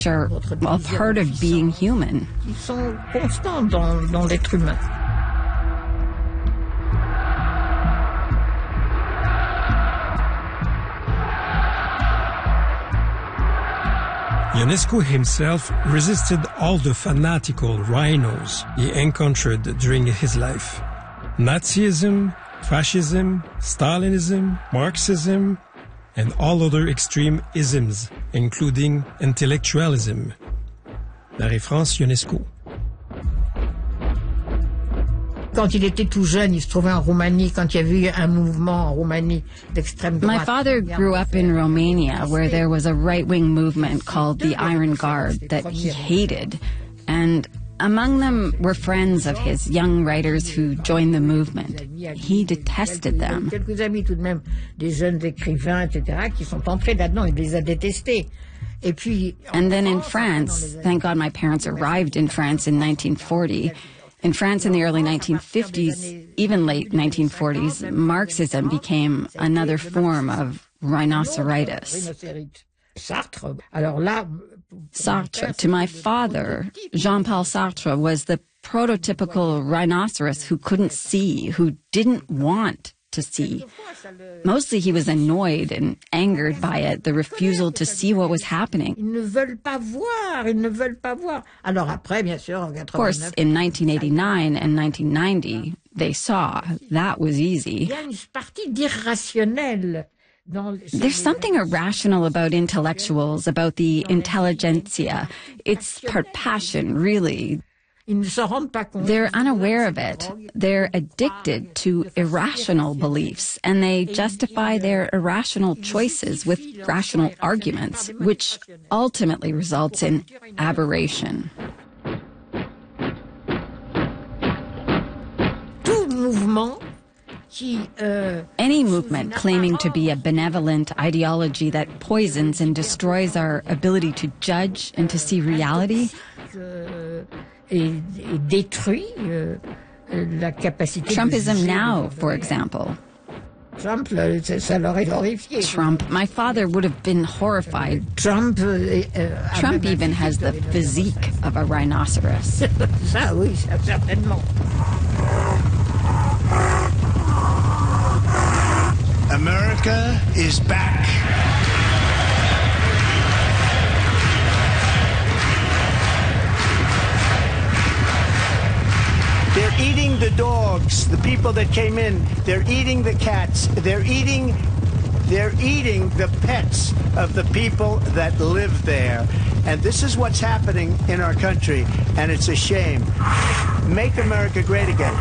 Well, part of being human. Ils sont constants dans l'être humain. Ionesco himself resisted all the fanatical rhinos he encountered during his life. Nazism, fascism, Stalinism, Marxism, and all other extreme isms, including intellectualism. Marie-France Ionesco. Quand il était tout jeune, il se trouvait en Roumanie, quand il y avait eu un mouvement en Roumanie d'extrême droite. My father grew up in Romania, where there was a right-wing movement called the Iron Guard that he hated. And among them were friends of his, young writers who joined the movement. He detested them. Quelques amis tout de même, des jeunes écrivains, etc., qui sont entrés là-dedans, il les a détestés. And then in France, thank God my parents arrived in France in 1940. In France in the early 1950s, even late 1940s, Marxism became another form of rhinoceritis. Sartre, to my father, Jean-Paul Sartre was the prototypical rhinoceros who couldn't see, who didn't want to see. Mostly he was annoyed and angered by it, the refusal to see what was happening. Of course, in 1989 and 1990, they saw. That was easy. There's something irrational about intellectuals, about the intelligentsia. It's part passion, really. They're unaware of it. They're addicted to irrational beliefs, and they justify their irrational choices with rational arguments, which ultimately results in aberration. Any movement claiming to be a benevolent ideology that poisons and destroys our ability to judge and to see reality Trumpism now, for example. Trump, my father would have been horrified. Trump even has the physique of a rhinoceros. Ça, oui, ça, certainement. America is back. They're eating the dogs, the people that came in. They're eating the cats. They're eating the pets of the people that live there. And this is what's happening in our country, and it's a shame. Make America great again.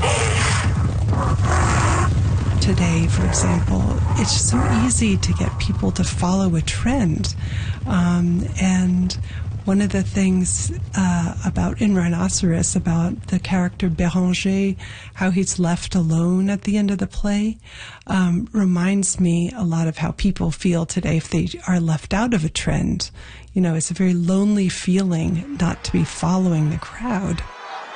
Today, for example, it's so easy to get people to follow a trend. And one of the things about in Rhinoceros, about the character Béranger, how he's left alone at the end of the play, reminds me a lot of how people feel today if they are left out of a trend. You know, it's a very lonely feeling not to be following the crowd.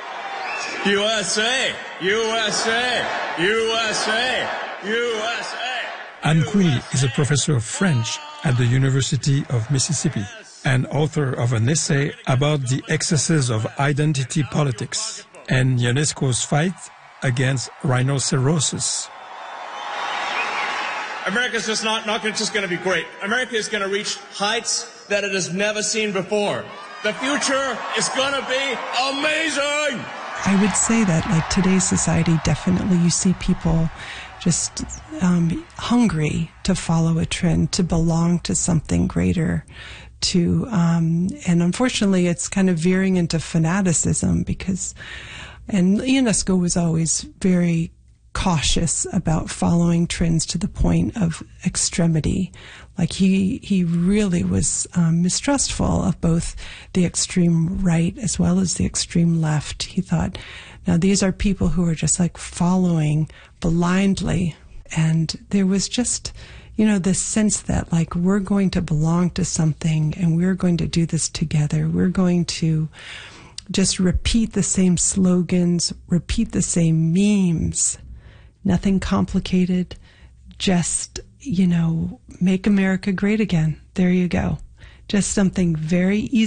USA! USA! USA! USA! Anne Quigley is a professor of French at the University of Mississippi and author of an essay about the excesses of identity politics and Ionesco's fight against rhinoceroses. America's just not just going to be great. America is going to reach heights that it has never seen before. The future is going to be amazing! I would say that, like, today's society, definitely you see people just hungry to follow a trend, to belong to something greater, and unfortunately it's kind of veering into fanaticism and Ionesco was always very cautious about following trends to the point of extremity. Like he really was mistrustful of both the extreme right as well as the extreme left. He thought, now these are people who are just like following blindly. And there was just, this sense that like we're going to belong to something and we're going to do this together. We're going to just repeat the same slogans, repeat the same memes. Nothing complicated, just, make America great again. There you go. just something very easy